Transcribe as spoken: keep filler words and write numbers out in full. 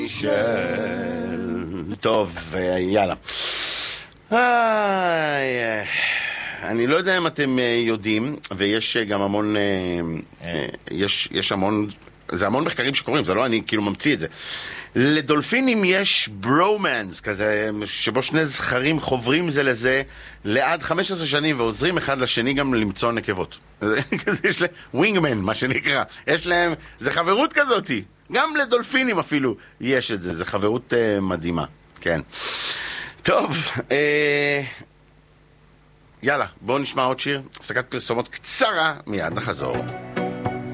טוב, יאללה. אני לא יודע אם אתם יודעים, ויש גם המון, יש, יש המון, זה המון מחקרים שקוראים, זה לא אני כאילו ממציא את זה. לדולפינים יש ברומנס כזה, שבו שני זכרים חוברים זה לזה לעד חמש עשרה שנים ועוזרים אחד לשני גם למצוא נקבות. יש להם ווינגמן, מה שנקרא. יש להם, זה חברות כזאת. גם לדולפינים אפילו יש את זה, זה חברות uh, מדהימה. כן. טוב, uh, יאללה, בואו נשמע עוד שיר. הפסקת פרסומות קצרה, מיד נחזור.